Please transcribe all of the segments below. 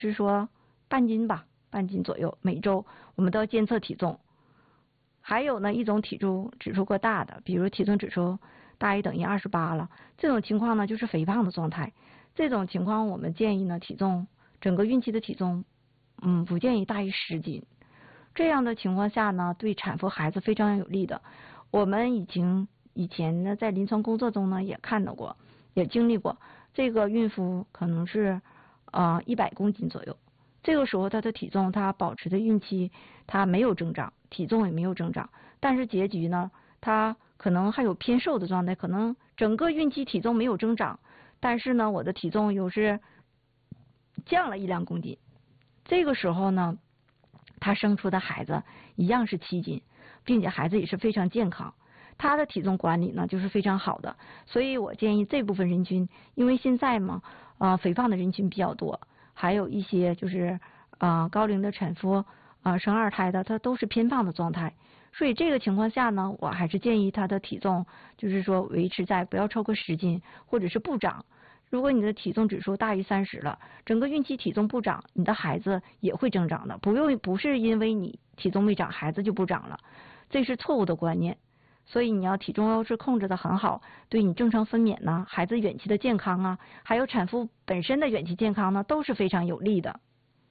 是说半斤吧，半斤左右，每周我们都要监测体重。还有呢，一种体重指数过大的，比如体重指数大于等于28了，这种情况呢就是肥胖的状态。这种情况我们建议呢，整个孕期的体重，不建议大于10斤。这样的情况下呢，对产妇孩子非常有利的。我们以前呢，在临床工作中呢也看到过，也经历过，这个孕妇可能是100公斤左右。这个时候她的体重，她保持的孕期她没有增长，体重也没有增长，但是结局呢，她可能还有偏瘦的状态，可能整个孕期体重没有增长，但是呢，我的体重又是降了1-2公斤。这个时候呢，她生出的孩子一样是7斤，并且孩子也是非常健康。她的体重管理呢就是非常好的，所以我建议这部分人群，因为现在嘛，肥胖的人群比较多。还有一些就是高龄的产妇生2胎的，她都是偏胖的状态，所以这个情况下呢，我还是建议她的体重就是说维持在不要超过10斤，或者是不长。如果你的体重指数大于30了，整个孕期体重不长，你的孩子也会增长的，不是因为你体重没长，孩子就不长了，这是错误的观念。所以你要体重要是控制的很好，对你正常分娩呢，孩子远期的健康啊，还有产妇本身的远期健康呢，都是非常有利的。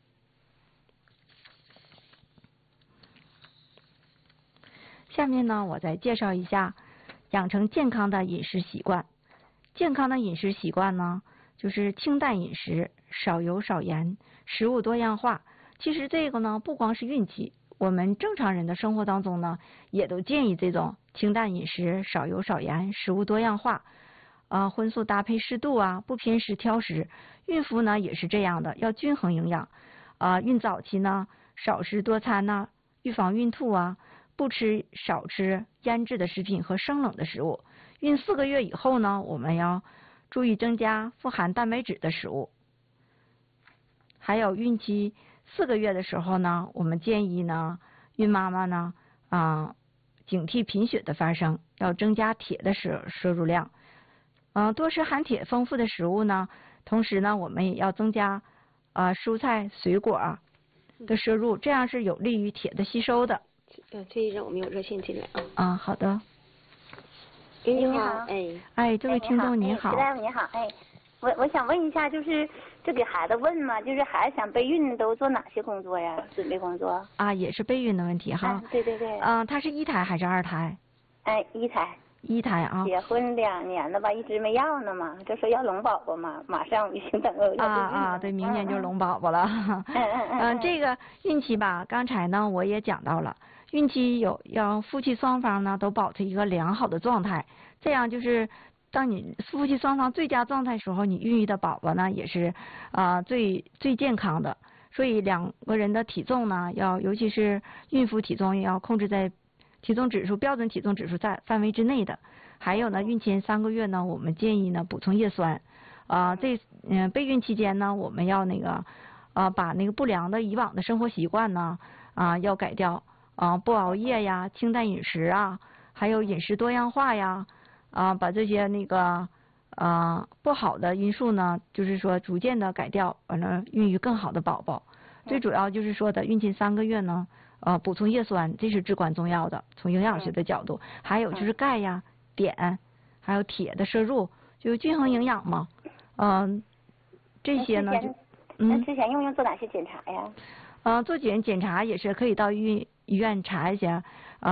下面呢，我再介绍一下养成健康的饮食习惯。健康的饮食习惯呢，就是清淡饮食，少油少盐，食物多样化。其实这个呢，不光是孕期，我们正常人的生活当中呢，也都建议这种清淡饮食，少油少盐，食物多样化，荤素搭配适度啊，不偏食挑食。孕妇呢也是这样的，要均衡营养。孕早期呢，少食多餐呐，预防孕吐啊，少吃腌制的食品和生冷的食物。孕4个月以后呢，我们要注意增加富含蛋白质的食物。还有孕期4个月的时候呢，我们建议呢，孕妈妈呢，警惕贫血的发生，要增加铁的摄入量。多吃含铁丰富的食物呢，同时呢，我们也要增加蔬菜水果的摄入，这样是有利于铁的吸收的。 崔医生，我们有热线进来啊。好的。 你好， 哎，这位听众你好。 徐大夫你好，我想问一下，就是这给孩子问嘛，就是孩子想备孕都做哪些工作呀？准备工作？ 也是备孕的问题哈。 对对对。 他是1胎还是2胎 ？1胎。 1胎啊。 结婚2年了吧，一直没要呢嘛，就说要龙宝宝嘛，马上我就想等着对，明年就龙宝宝了。这个孕期吧，刚才呢我也讲到了，孕期要夫妻双方呢都保持一个良好的状态，这样就是当你夫妻双方最佳状态时候，你孕育的宝宝呢也是最健康的。所以2个人的体重呢，尤其是孕妇体重要控制在标准体重指数在范围之内的。还有呢，孕前3个月呢，我们建议呢补充叶酸。备孕期间呢，我们要把那个不良的以往的生活习惯呢要改掉。不熬夜呀，清淡饮食啊，还有饮食多样化呀，把这些不好的因素呢，就是说逐渐的改掉，完了孕育更好的宝宝。最主要就是说的孕前3个月呢，补充叶酸，这是至关重要的，从营养学的角度。还有就是钙呀、碘，还有铁的摄入，就均衡营养嘛。这些呢那之前用做哪些检查呀？ 做检查也是可以到医院查一下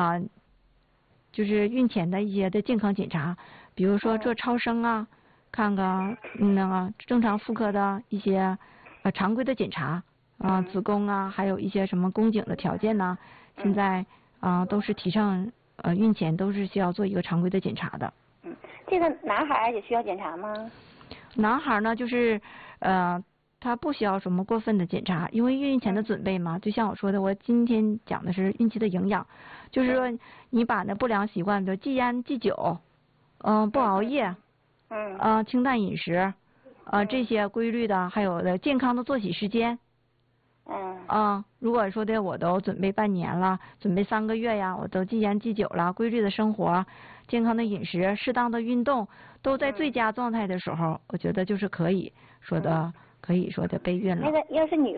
就是孕前的一些的健康检查，比如说做超声啊，看看正常妇科的一些常规的检查子宫啊，还有一些什么宫颈的条件呐，现在都是提倡孕前都是需要做一个常规的检查的。 这个男孩也需要检查吗？ 男孩呢，就是他不需要什么过分的检查，因为孕前的准备嘛，就像我说的，我今天讲的是孕期的营养，就是说你把那不良习惯，比如忌烟忌酒，不熬夜，清淡饮食，这些规律的，还有的健康的作息时间。如果说的我都准备半年了，准备3个月呀，我都忌烟忌酒了，规律的生活，健康的饮食，适当的运动，都在最佳状态的时候，我觉得就是可以可以说的备孕了。 那个要是女